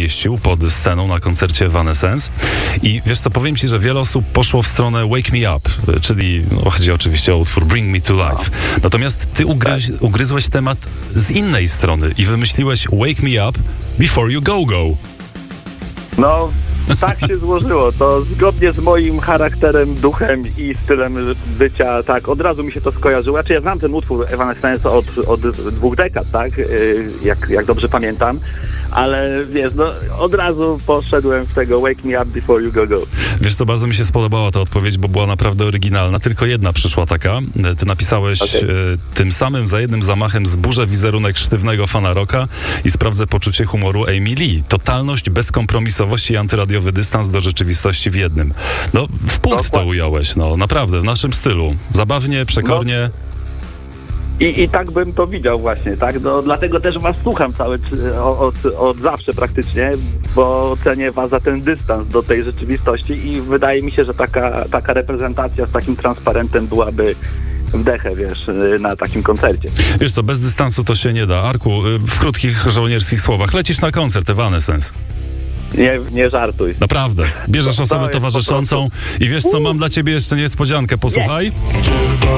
mieścił pod sceną na koncercie Evanescence. I wiesz co, powiem ci, że wiele osób poszło w stronę Wake Me Up, czyli chodzi oczywiście o utwór Bring Me to Life. Natomiast ty ugryzłeś temat z innej strony i wymyśliłeś Wake Me Up Before You Go Go. No, tak się złożyło. To zgodnie z moim charakterem, duchem i stylem bycia, tak, od razu mi się to skojarzyło. Znaczy ja znam ten utwór Evanescence od 2 dekad, tak, jak dobrze pamiętam. Ale wiesz, no od razu poszedłem w tego Wake Me Up Before You Go Go. Wiesz co, bardzo mi się spodobała ta odpowiedź, bo była naprawdę oryginalna. Tylko jedna przyszła taka. Ty napisałeś tym samym za jednym zamachem zburzę wizerunek sztywnego fana rocka i sprawdzę poczucie humoru Amy Lee. Totalność, bezkompromisowość i antyradiowy dystans do rzeczywistości w jednym. No, w punkt to ująłeś, no naprawdę, w naszym stylu. Zabawnie, przekornie. I tak bym to widział właśnie, tak? No, dlatego też was słucham od zawsze praktycznie, bo cenię was za ten dystans do tej rzeczywistości i wydaje mi się, że taka reprezentacja z takim transparentem byłaby wdechę, wiesz, na takim koncercie. Wiesz co, bez dystansu to się nie da. Arku, w krótkich żołnierskich słowach, lecisz na koncert Evanescence. Nie żartuj. Naprawdę. Bierzesz osobę towarzyszącą i wiesz co, mam dla ciebie jeszcze niespodziankę. Posłuchaj.